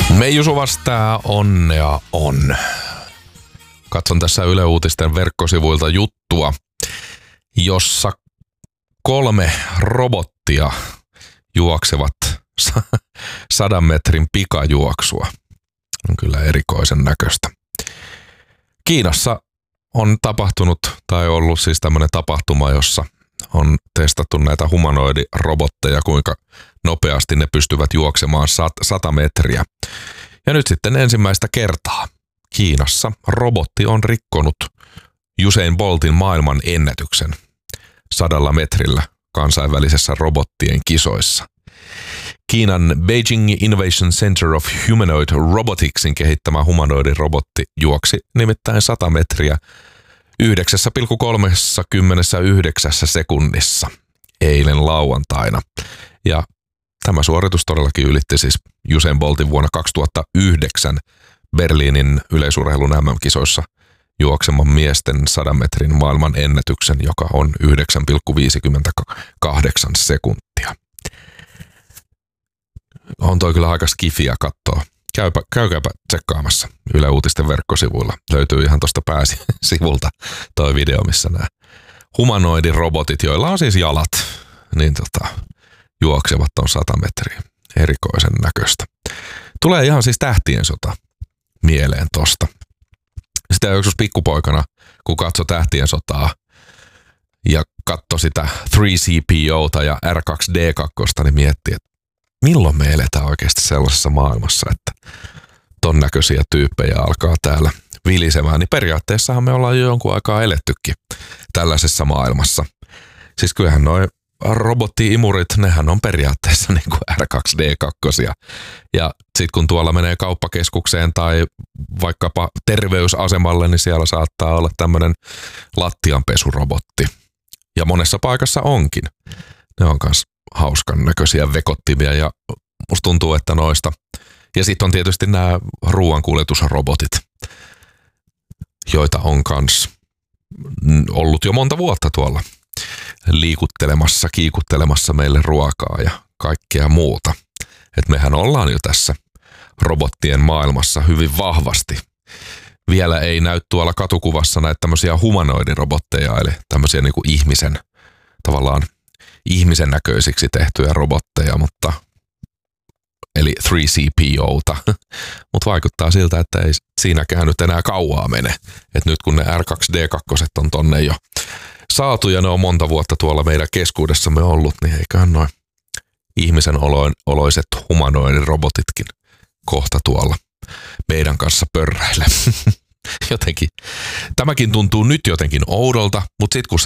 Meiju Suvasta onnea on. Katson tässä Yle Uutisten verkkosivuilta juttua, jossa 3 robottia juoksevat 100 metrin pikajuoksua. On kyllä erikoisen näköistä. Kiinassa on tapahtunut tai ollut siis tämmöinen tapahtuma, jossa on testattu näitä humanoidirobotteja, kuinka nopeasti ne pystyvät juoksemaan 100 metriä. Ja nyt sitten ensimmäistä kertaa Kiinassa robotti on rikkonut Usain Boltin maailman ennätyksen 100 metrillä kansainvälisessä robottien kisoissa. Kiinan Beijing Innovation Center of Humanoid Roboticsin kehittämä humanoidirobotti juoksi nimittäin 100 metriä 9,39 sekunnissa eilen lauantaina. Ja tämä suoritus todellakin ylitti siis Usain Boltin vuonna 2009 Berliinin yleisurheilun MM-kisoissa juokseman miesten 100 metrin maailman ennätyksen, joka on 9,58 sekuntia. On toi kyllä aika skifiä katsoa. Käykääpä tsekkaamassa Yle Uutisten verkkosivuilla. Löytyy ihan tuosta pääsivulta toi video, missä nämä humanoidirobotit, joilla on siis jalat, niin juoksevat on 100 metriä. Erikoisen näköistä. Tulee ihan siis Tähtien sota mieleen tosta. Sitä joskus pikkupoikana, kun katsoi Tähtien sotaa ja katsoi sitä 3CPOta ja R2D2, niin mietti, että milloin me eletään oikeasti sellaisessa maailmassa, että ton näköisiä tyyppejä alkaa täällä vilisemään, niin periaatteessahan me ollaan jo jonkun aikaa elettykin tällaisessa maailmassa. Siis kyllähän noi robotti-imurit, nehän on periaatteessa niin kuin R2D2. Ja sit kun tuolla menee kauppakeskukseen tai vaikkapa terveysasemalle, niin siellä saattaa olla tämmönen lattianpesurobotti. Ja monessa paikassa onkin. Ne on kans hauskan näköisiä vekottimia ja musta tuntuu, että noista. Ja sitten on tietysti nämä ruoankuljetusrobotit, joita on kans ollut jo monta vuotta tuolla liikuttelemassa, kiikuttelemassa meille ruokaa ja kaikkea muuta. Et mehän ollaan jo tässä robottien maailmassa hyvin vahvasti. Vielä ei näy tuolla katukuvassa näitä tämmöisiä humanoidirobotteja, eli tämmöisiä niinku tavallaan ihmisen näköisiksi tehtyjä robotteja, mutta eli 3CPOta. Mutta vaikuttaa siltä, että ei siinäkään nyt enää kauaa mene. Et nyt kun ne R2D2 on tonne jo saatu ja ne on monta vuotta tuolla meidän keskuudessamme ollut, niin eiköhän noin ihmisen oloiset humanoidirobotitkin kohta tuolla meidän kanssa pörräile. Jotenkin. Tämäkin tuntuu nyt jotenkin oudolta, mutta sitten kun